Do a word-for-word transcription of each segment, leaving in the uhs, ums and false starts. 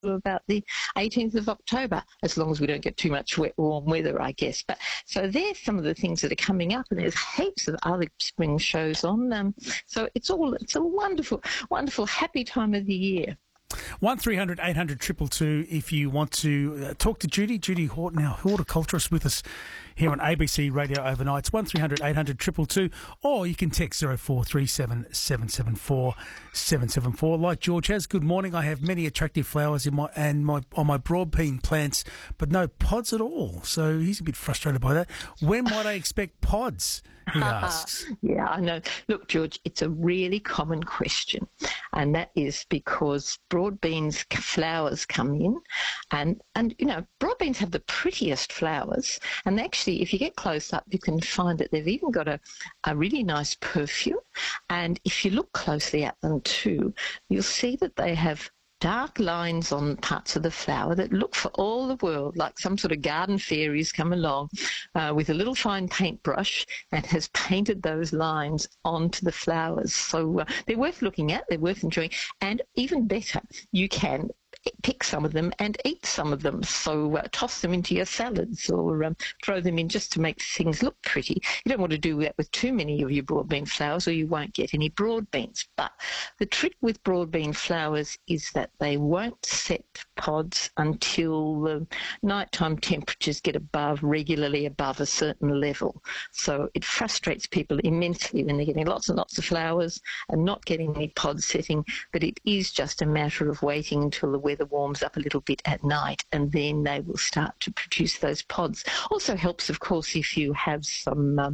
about the eighteenth of October, as long as we don't get too much wet, warm weather, I guess. But so there's some of the things that are coming up, and there's heaps of other spring shows on. Um, so it's all it's a wonderful, wonderful, happy time of the year. one three hundred eight hundred two two two if you want to uh, talk to Judy. Judy Horton, our horticulturist, with us here on A B C Radio Overnights. one three hundred eight hundred two two two, or you can text zero four three seven seven seven four seven seven four. Like George has, good morning. I have many attractive flowers in my and my on my broadbean plants, but no pods at all. So he's a bit frustrated by that. When might I expect pods? He asks. Yeah, I know. Look, George, it's a really common question, and that is because broadbeans flowers come in, and, and you know, broadbeans have the prettiest flowers, and actually, if you get close up, you can find that they've even got a, a really nice perfume, and if you look closely at them too, you'll see that they have dark lines on parts of the flower that look for all the world like some sort of garden fairies come along uh, with a little fine paintbrush and has painted those lines onto the flowers. So uh, they're worth looking at, they're worth enjoying, and even better, you can pick some of them and eat some of them. So uh, toss them into your salads or um, throw them in just to make things look pretty. You don't want to do that with too many of your broadbean flowers or you won't get any broadbeans. But the trick with broadbean flowers is that they won't set pods until the nighttime temperatures get above, regularly above a certain level. So it frustrates people immensely when they're getting lots and lots of flowers and not getting any pod setting, but it is just a matter of waiting until the weather warms up a little bit at night, and then they will start to produce those pods. Also helps, of course, if you have some um,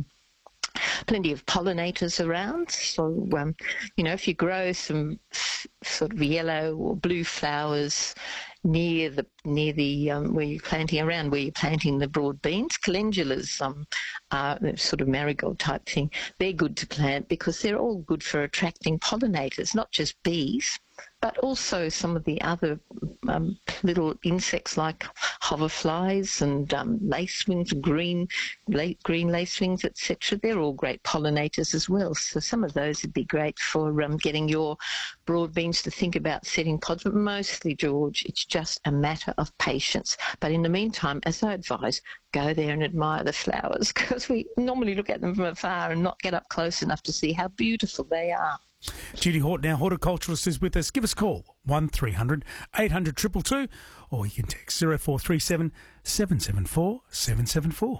plenty of pollinators around. So, um, you know, if you grow some f- sort of yellow or blue flowers near the near the um, where you're planting around where you're planting the broad beans, calendulas, um, uh, sort of marigold type thing, they're good to plant because they're all good for attracting pollinators, not just bees, but also some of the other um, little insects like hoverflies and um, lacewings, green la- green lacewings, et cetera. They're all great pollinators as well. So some of those would be great for um, getting your broadbeans to think about setting pods. But mostly, George, it's just a matter of patience. But in the meantime, as I advise, go there and admire the flowers because we normally look at them from afar and not get up close enough to see how beautiful they are. Judy Horton, our horticulturist, is with us. Give us a call, one three hundred eight hundred two two two, or you can text zero four three seven seven seven four seven seven four.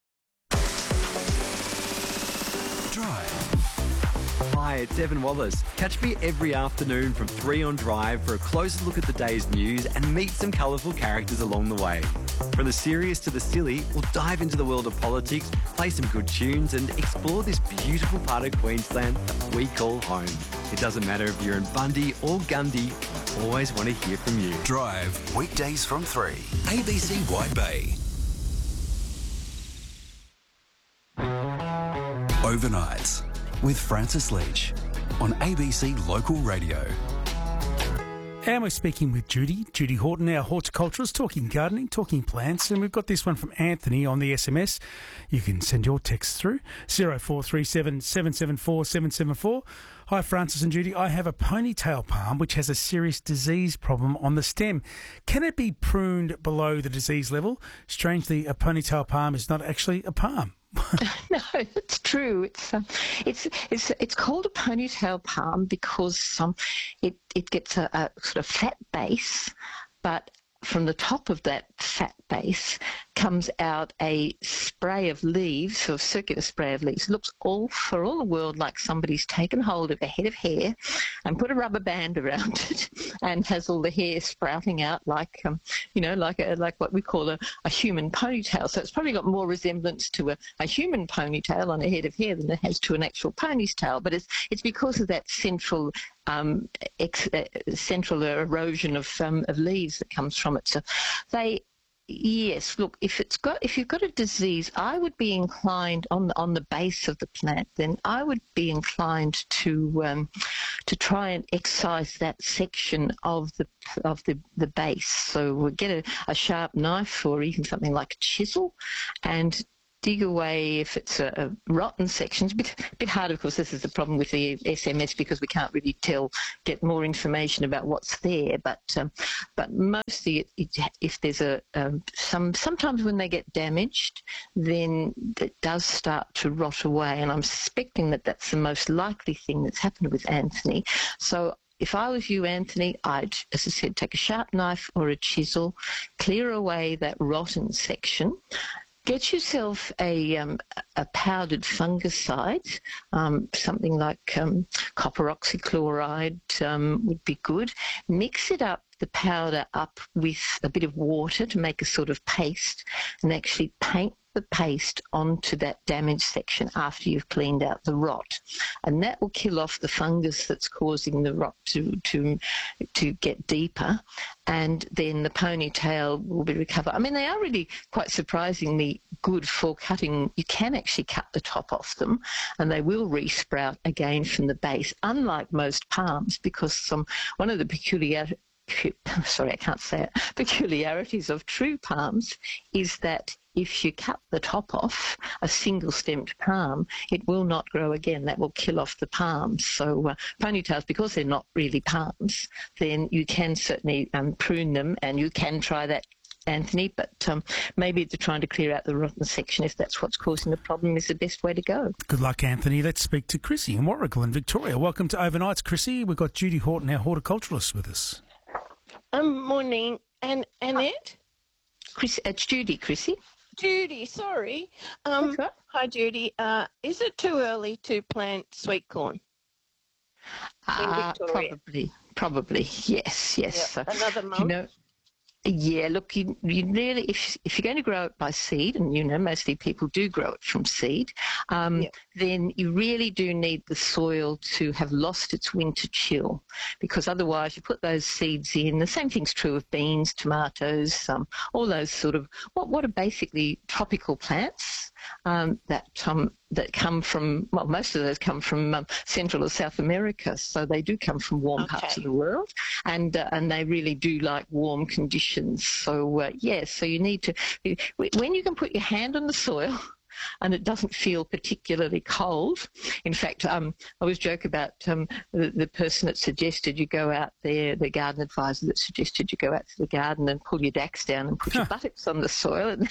Drive. Hi, it's Evan Wallace. Catch me every afternoon from three on Drive for a closer look at the day's news and meet some colourful characters along the way. From the serious to the silly, we'll dive into the world of politics, play some good tunes and explore this beautiful part of Queensland that we call home. It doesn't matter if you're in Bundy or Gundy, I always want to hear from you. Drive, weekdays from three. A B C White Bay. Overnights with Francis Leach on A B C Local Radio. And we're speaking with Judy, Judy Horton, our horticulturist, talking gardening, talking plants. And we've got this one from Anthony on the S M S. You can send your text through, zero four three seven seven seven four seven seven four. Hi, Francis and Judy. I have a ponytail palm which has a serious disease problem on the stem. Can it be pruned below the disease level? Strangely, a ponytail palm is not actually a palm. No, it's true. It's um, it's it's it's called a ponytail palm because um, it it gets a, a sort of flat base, but from the top of that fat base comes out a spray of leaves, sort of circular spray of leaves. It looks all for all the world like somebody's taken hold of a head of hair and put a rubber band around it and has all the hair sprouting out like, um, you know, like a, like what we call a, a human ponytail. So it's probably got more resemblance to a, a human ponytail on a head of hair than it has to an actual pony's tail. But it's it's because of that central um, ex, uh, central erosion of um, of leaves that comes from it. So they. Yes, look, if it's got if you've got a disease, I would be inclined on the, on the base of the plant. Then I would be inclined to um, to try and excise that section of the of the, the base. So we'll get a, a sharp knife or even something like a chisel, and dig away if it's a, a rotten section. It's a bit, a bit hard, of course. This is the problem with the S M S because we can't really tell, get more information about what's there. But um, but mostly, it, it, if there's a um, some sometimes when they get damaged, then it does start to rot away. And I'm suspecting that that's the most likely thing that's happened with Anthony. So if I was you, Anthony, I'd, as I said, take a sharp knife or a chisel, clear away that rotten section. Get yourself a, um, a powdered fungicide, um, something like um, copper oxychloride um, would be good. Mix it up, the powder up with a bit of water to make a sort of paste, and actually paint the paste onto that damaged section after you've cleaned out the rot, and that will kill off the fungus that's causing the rot to to to get deeper, and then the ponytail will be recovered. I mean, they are really quite surprisingly good for cutting. You can actually cut the top off them, and they will resprout again from the base, unlike most palms, because some one of the peculiar sorry, I can't say it, peculiarities of true palms is that if you cut the top off a single-stemmed palm, it will not grow again. That will kill off the palms. So uh, ponytails, because they're not really palms, then you can certainly um, prune them, and you can try that, Anthony, but um, maybe the trying to clear out the rotten section, if that's what's causing the problem, is the best way to go. Good luck, Anthony. Let's speak to Chrissy in Warragul in Victoria. Welcome to Overnights, Chrissy. We've got Judy Horton, our horticulturalist, with us. Um, morning, and Annette? Chris, it's Judy, Chrissy. Judy, sorry. Um, That's right. Hi, Judy. Uh, is it too early to plant sweet corn? Uh, Victoria. probably, probably, yes, yes. Yeah, So, another month? You know, yeah, look, you, you really, if, if you're going to grow it by seed, and, you know, mostly people do grow it from seed, um, Yeah. then you really do need the soil to have lost its winter chill, because otherwise you put those seeds in. The same thing's true of beans, tomatoes, um, all those sort of, what, what are basically tropical plants um, that um, that come from, well, most of those come from um, Central or South America, so they do come from warm Okay. parts of the world, and uh, and they really do like warm conditions. So, uh, yes, yeah, so you need to, when you can put your hand on the soil and it doesn't feel particularly cold. In fact, um, I always joke about um, the, the person that suggested you go out there, the garden advisor that suggested you go out to the garden and pull your dacks down and put your buttocks on the soil. And,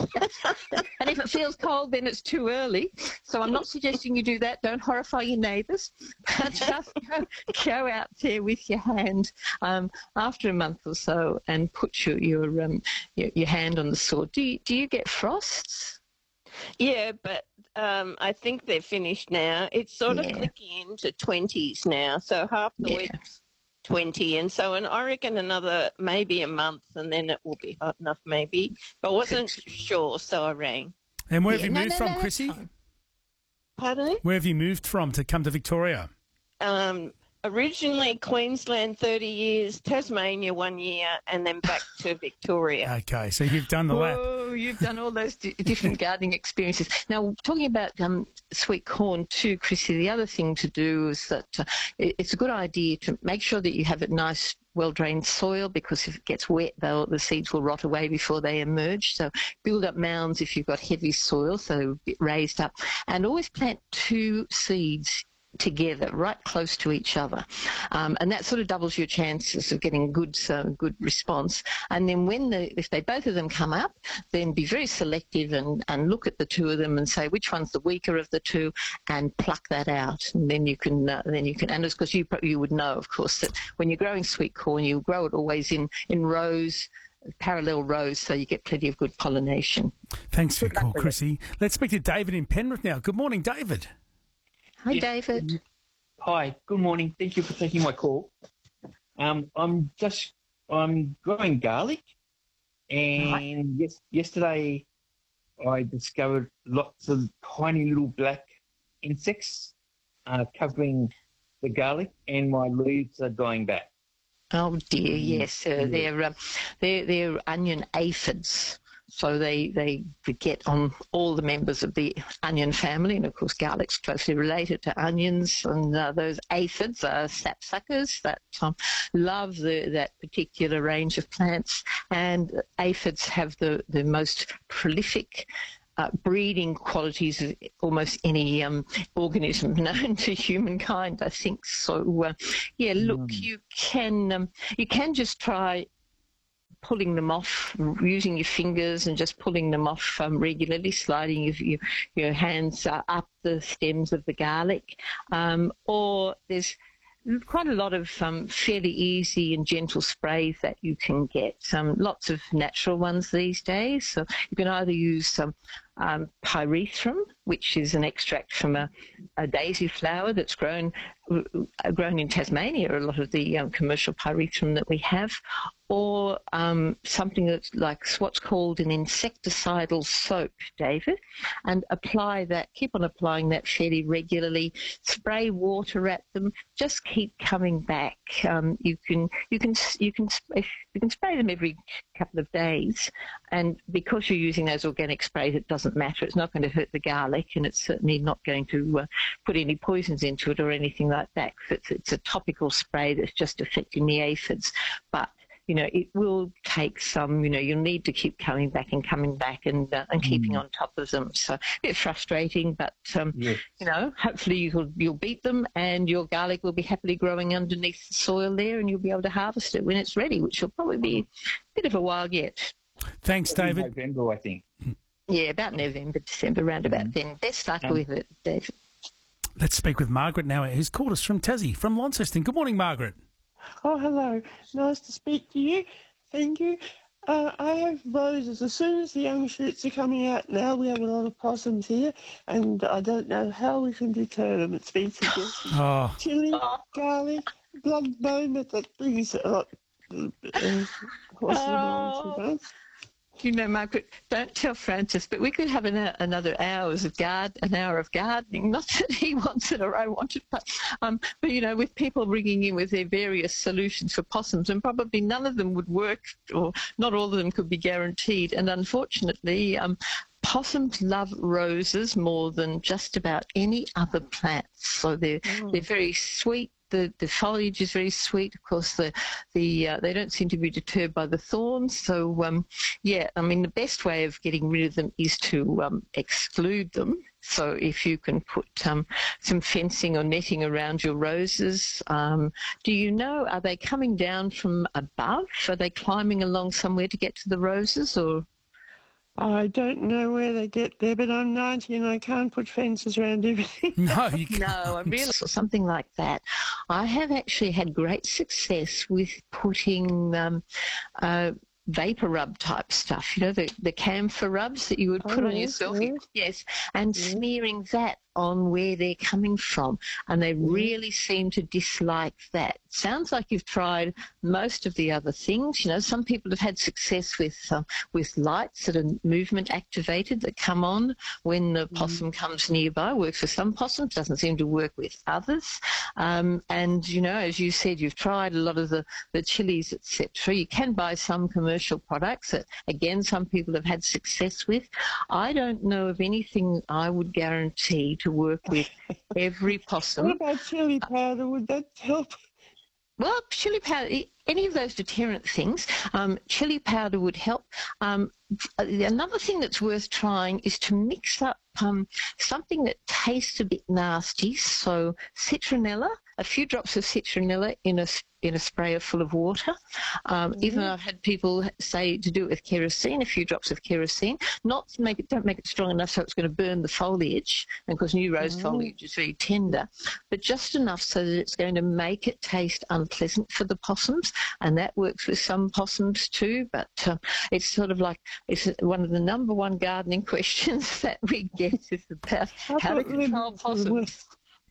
and if it feels cold, then it's too early. So I'm not suggesting you do that. Don't horrify your neighbours. But just go, go out there with your hand um, after a month or so and put your your, um, your, your hand on the soil. Do you, do you get frosts? Yeah, but um, I think they're finished now. It's sort Yeah. of clicking into twenties now, so half the Yeah. week's twenty, and so and I reckon another maybe a month, and then it will be hot enough maybe. But I wasn't sure, so I rang. And where have Yeah, you no, moved no, from, no, that's Chrissy? fine. Pardon? Where have you moved from to come to Victoria? Um, originally Queensland thirty years, Tasmania one year, and then back to Victoria. Okay, so you've done the lap. Oh, you've done all those di- different gardening experiences. Now, talking about um, sweet corn too, Chrissy, the other thing to do is that uh, it- it's a good idea to make sure that you have a nice, well-drained soil, because if it gets wet, they'll, the seeds will rot away before they emerge. So build up mounds if you've got heavy soil, so a bit raised up. And always plant two seeds together, right close to each other, um, and that sort of doubles your chances of getting good, so good response. And then when the if they both of them come up, then be very selective and and look at the two of them and say which one's the weaker of the two, and pluck that out. And then you can uh, then you can and because you you would know, of course, that when you're growing sweet corn, you grow it always in in rows, parallel rows, so you get plenty of good pollination. Thanks for your Good luck call, with it. Chrissy. Let's speak to David in Penrith now. Good morning, David. Hi, Yes. David. Hi, good morning. Thank you for taking my call. Um, I'm just I'm growing garlic, and yes, yesterday I discovered lots of tiny little black insects uh, covering the garlic, and my leaves are dying back. Oh dear, yes, uh, Yeah. they're, um, they're they're onion aphids. So they, they get on all the members of the onion family, and of course garlic's closely related to onions, and uh, those aphids are sapsuckers that um, love the, that particular range of plants, and aphids have the, the most prolific uh, breeding qualities of almost any um, organism known to humankind, I think. So, uh, yeah, look, mm. you can um, you can just try pulling them off, using your fingers and just pulling them off um, regularly, sliding your, your, your hands uh, up the stems of the garlic. Um, or there's quite a lot of um, fairly easy and gentle sprays that you can get. Um, lots of natural ones these days. So you can either use some um, pyrethrum, which is an extract from a, a daisy flower that's grown uh, grown in Tasmania, a lot of the um, commercial pyrethrum that we have, or um, something that's like what's called an insecticidal soap, David, and apply that, keep on applying that fairly regularly, spray water at them, just keep coming back. Um, you can you can you can you can spray them every couple of days, and because you're using those organic sprays, it doesn't matter. It's not going to hurt the garlic, and it's certainly not going to uh, put any poisons into it or anything like that. It's, it's a topical spray that's just affecting the aphids, but you know, it will take some, you know, you'll need to keep coming back and coming back and uh, and keeping mm. on top of them. So a bit frustrating, but, um, yes. you know, hopefully you'll, you'll beat them and your garlic will be happily growing underneath the soil there and you'll be able to harvest it when it's ready, which will probably be a bit of a while yet. Thanks, David. November, I think. Yeah, about November, December, round about mm. then. Best luck um, with it, David. Let's speak with Margaret now, who's called us from Tassie, from Launceston. Good morning, Margaret. Oh, hello. Nice to speak to you. Thank you. Uh, I have roses. As soon as the young shoots are coming out now, we have a lot of possums here, and I don't know how we can deter them. It's been suggested. Oh. Chili, garlic, blood bone, but that brings a lot of uh, oh. You know, Margaret, don't tell Francis, but we could have an, another hours of guard, an hour of gardening. Not that he wants it or I want it, but, um, but, you know, with people ringing in with their various solutions for possums, and probably none of them would work, or not all of them could be guaranteed. And unfortunately, um, possums love roses more than just about any other plants. So they're, mm. they're very sweet. The, the foliage is very sweet. Of course, the the uh, they don't seem to be deterred by the thorns. So, um, yeah, I mean, the best way of getting rid of them is to um, exclude them. So if you can put um, some fencing or netting around your roses. Um, do you know, are they coming down from above? Are they climbing along somewhere to get to the roses, or...? I don't know where they get there, but I'm ninety and I can't put fences around everything. No, you can't. No, I really, or something like that. I have actually had great success with putting um, uh, vapor rub type stuff, you know, the, the camphor rubs that you would put oh, on yes, yourself. Yes, yes and yes. smearing that on where they're coming from, and they really seem to dislike that. Sounds like you've tried most of the other things. You know, some people have had success with uh, with lights that are movement activated that come on when the possum mm. comes nearby. Works for some possums, doesn't seem to work with others. Um, and, you know, as you said, you've tried a lot of the, the chilies, et cetera. You can buy some commercial products that, again, some people have had success with. I don't know of anything I would guarantee to work with every possum. What about chili powder? Would that help? Well, chili powder, any of those deterrent things, um, chili powder would help. Um, another thing that's worth trying is to mix up um, something that tastes a bit nasty. So citronella, a few drops of citronella in a in a sprayer full of water. Um, mm-hmm. Even I've had people say to do it with kerosene, a few drops of kerosene. Not to make it, don't make it strong enough so it's going to burn the foliage, because new rose mm-hmm. foliage is very tender, but just enough so that it's going to make it taste unpleasant for the possums, and that works with some possums too. But uh, it's sort of like, it's one of the number one gardening questions that we get is about how to control possums.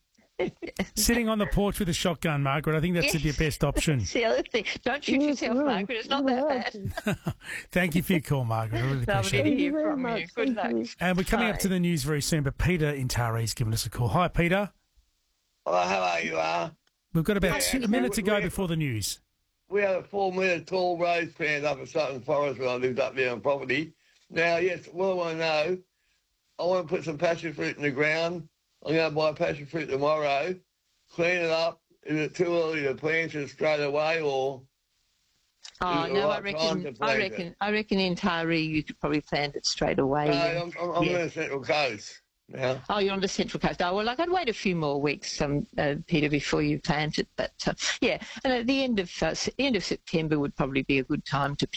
Sitting on the porch with a shotgun, Margaret. I think that's yes. your best option. That's the other thing. Don't shoot yes, yourself, Margaret. It's not that bad. Thank you for your call, Margaret. I really appreciate it. Lovely to hear from you. Good luck. And we're coming Bye. up to the news very soon, but Peter in Taree's given us a call. Hi, Peter. Hello, how are you? Uh? We've got about yeah, two minutes to go we, before the news. We had a four-metre tall rose plant up at Sutton Forest when I lived up there on property. Now, yes, what I want to know, I want to put some passion fruit in the ground. I'm going to buy passion fruit tomorrow. Clean it up. Is it too early to plant it straight away, or? Oh the no, I right time reckon, to I plant reckon, it. I reckon in Taree you could probably plant it straight away. No, and- I'm, I'm, I'm yeah. in the Central Coast now. Oh, you're on the Central Coast. Oh, well, like I'd wait a few more weeks, um, uh, Peter, before you plant it. But uh, yeah, and at the end of uh, s- end of September would probably be a good time to plant.